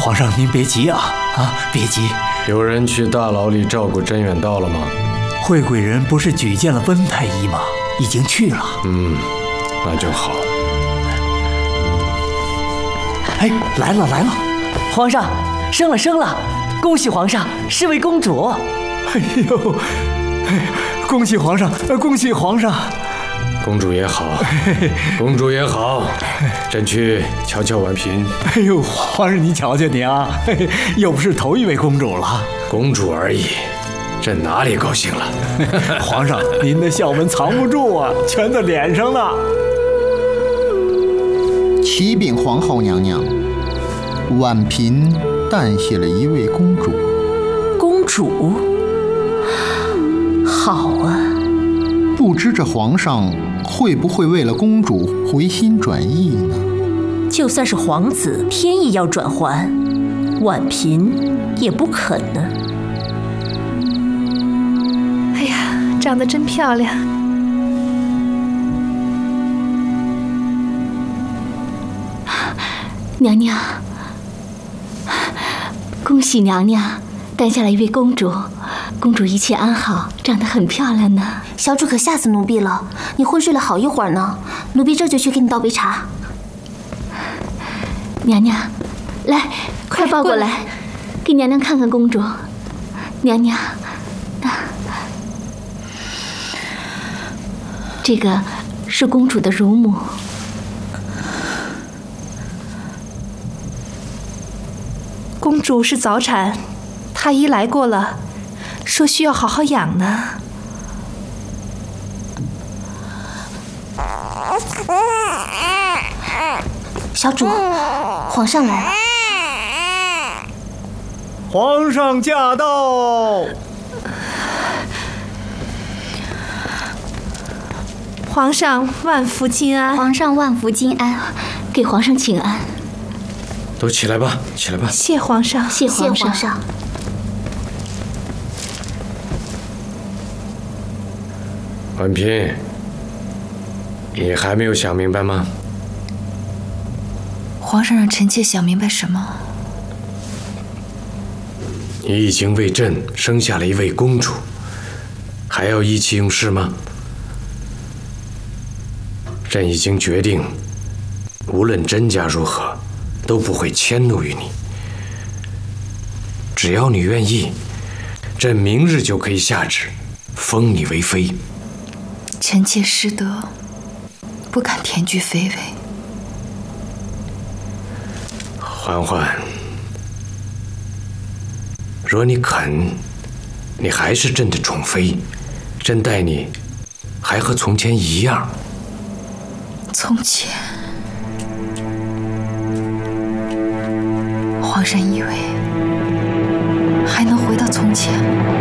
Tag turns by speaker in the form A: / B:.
A: 皇上您别急啊，别急。
B: 有人去大牢里照顾甄远道了吗？
A: 惠贵人不是举荐了温太医吗？已经去了。
B: 那就好。
A: 哎，来了，
C: 皇上生了，恭喜皇上，是位公主。
A: 哎呦，恭喜皇上，恭喜皇上。
B: 公主也好，公主也好，朕去瞧瞧婉嫔。
A: 哎呦，皇上你瞧瞧你啊，又不是头一位公主了。
B: 公主而已，朕哪里高兴了？
A: 皇上，您的笑纹藏不住啊，全在脸上了。
D: 启禀皇后娘娘，婉嫔诞下了一位公主。
E: 公主？好啊！
D: 不知这皇上会不会为了公主回心转意呢？
E: 就算是皇子偏意要转还，婉嫔也不肯呢。
F: 哎呀，长得真漂亮！
G: 娘娘，恭喜娘娘诞下了一位公主，公主一切安好，长得很漂亮呢。
H: 小主可吓死奴婢了，你昏睡了好一会儿呢，奴婢这就去给你倒杯茶。
G: 娘娘，来，快抱过来，给娘娘看看公主。娘娘，这个是公主的乳母。
F: 公主是早产，太医来过了，说需要好好养呢。
H: 小主，皇上来了。
A: 皇上驾到！
F: 皇上万福金安！
G: 皇上万福金安！给皇上请安。
B: 都起来吧，起来吧。
F: 谢皇上，
G: 谢皇上。
B: 婉嫔，你还没有想明白吗？
I: 皇上让臣妾想明白什么？
B: 你已经为朕生下了一位公主，还要意气用事吗？朕已经决定，无论甄家如何，都不会迁怒于你。只要你愿意，朕明日就可以下旨，封你为妃。
I: 臣妾失德，不敢田居妃位。
B: 嬛嬛，若你肯，你还是朕的宠妃，朕待你还和从前一样。
I: 从前，皇上以为还能回到从前吗？